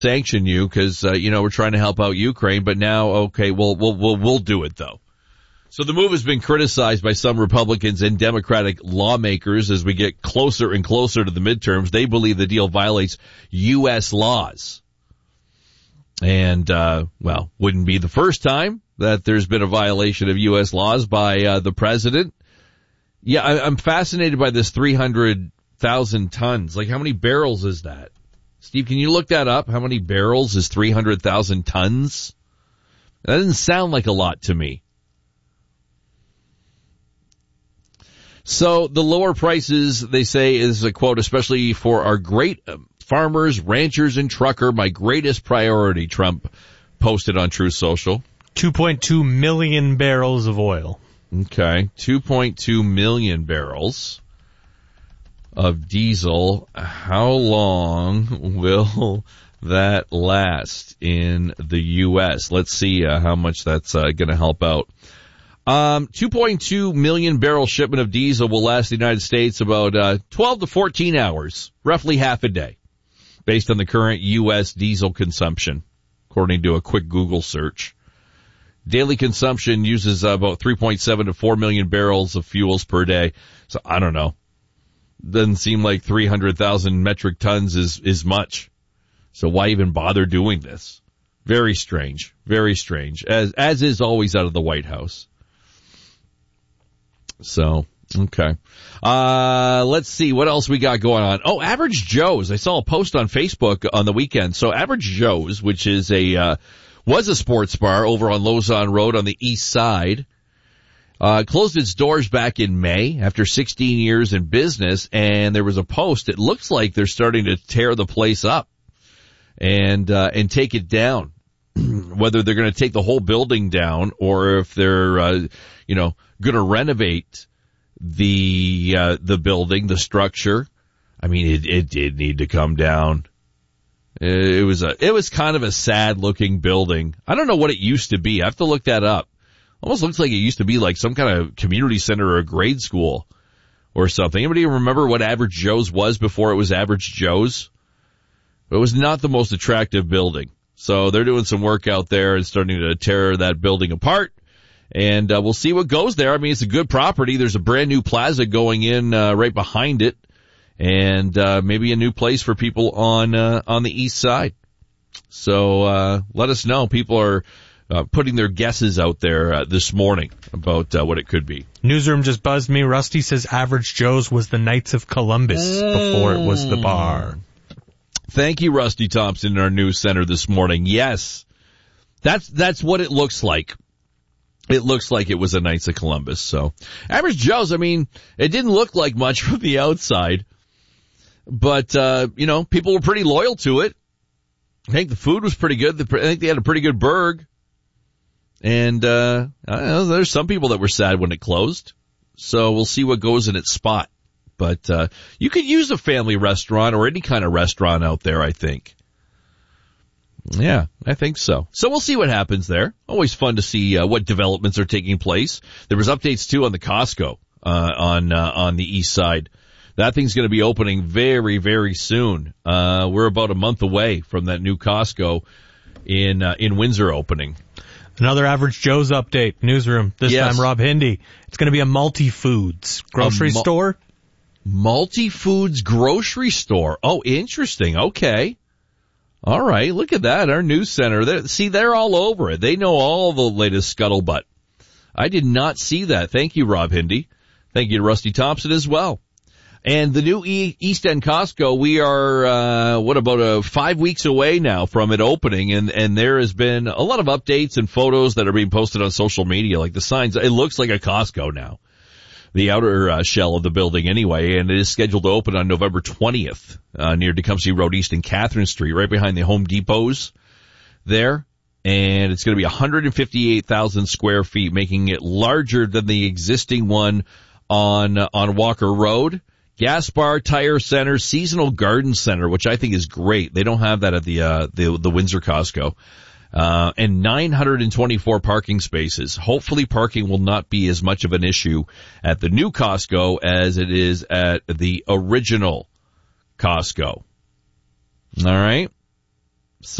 sanction you because, we're trying to help out Ukraine, but now, okay, we'll do it though. So the move has been criticized by some Republicans and Democratic lawmakers as we get closer and closer to the midterms. They believe the deal violates U.S. laws. And, wouldn't be the first time that there's been a violation of U.S. laws by the president. Yeah, I'm fascinated by this 300,000 tons. Like, how many barrels is that? Steve, can you look that up? How many barrels is 300,000 tons? That doesn't sound like a lot to me. So the lower prices, they say, is a quote, especially for our great farmers, ranchers, and trucker, my greatest priority, Trump posted on Truth Social. 2.2 million barrels of oil. Okay, 2.2 million barrels of diesel. How long will that last in the U.S.? Let's see how much that's going to help out. 2.2 million barrel shipment of diesel will last the United States about 12 to 14 hours, roughly half a day, based on the current U.S. diesel consumption, according to a quick Google search. Daily consumption uses about 3.7 to 4 million barrels of fuels per day. So I don't know. Doesn't seem like 300,000 metric tons is much. So why even bother doing this? Very strange. Very strange. As is always out of the White House. So, okay. Let's see what else we got going on. Oh, Average Joe's. I saw a post on Facebook on the weekend. So Average Joe's, which is was a sports bar over on Lausanne Road on the east side, closed its doors back in May after 16 years in business, and there was a post. It looks like they're starting to tear the place up and take it down. Whether they're going to take the whole building down or if they're, going to renovate the building, the structure. I mean, it did need to come down. It was kind of a sad looking building. I don't know what it used to be. I have to look that up. Almost looks like it used to be like some kind of community center or a grade school or something. Anybody remember what Average Joe's was before it was Average Joe's? It was not the most attractive building. So they're doing some work out there and starting to tear that building apart. And we'll see what goes there. I mean, it's a good property. There's a brand new plaza going in right behind it. And maybe a new place for people on the east side. So let us know. People are putting their guesses out there this morning about what it could be. Newsroom just buzzed me. Rusty says Average Joe's was the Knights of Columbus before it was the bar. Thank you, Rusty Thompson, in our news center this morning. Yes, that's what it looks like. It looks like it was a Knights of Columbus. So Average Joe's, I mean, it didn't look like much from the outside. But, people were pretty loyal to it. I think the food was pretty good. I think they had a pretty good burg. And, I don't know, there's some people that were sad when it closed. So we'll see what goes in its spot. But, you could use a family restaurant or any kind of restaurant out there, I think. Yeah, I think so. So we'll see what happens there. Always fun to see, what developments are taking place. There was updates too on the Costco, on the east side. That thing's going to be opening very, very soon. We're about a month away from that new Costco in Windsor opening. Another Average Joe's update. Newsroom. This time, Rob Hindi. It's going to be a multi-foods grocery store. Multi-foods grocery store. Oh, interesting. Okay. All right. Look at that. Our news center. They're all over it. They know all the latest scuttlebutt. I did not see that. Thank you, Rob Hindi. Thank you to Rusty Thompson as well. And the new East End Costco, we are, about 5 weeks away now from it opening, and there has been a lot of updates and photos that are being posted on social media, like the signs. It looks like a Costco now. The outer shell of the building anyway, and it is scheduled to open on November 20th, near Tecumseh Road East and Catherine Street, right behind the Home Depots there. And it's going to be 158,000 square feet, making it larger than the existing one on Walker Road. Gas bar, tire center, seasonal garden center, which I think is great. They don't have that at the Windsor Costco. And 924 parking spaces. Hopefully parking will not be as much of an issue at the new Costco as it is at the original Costco. All right.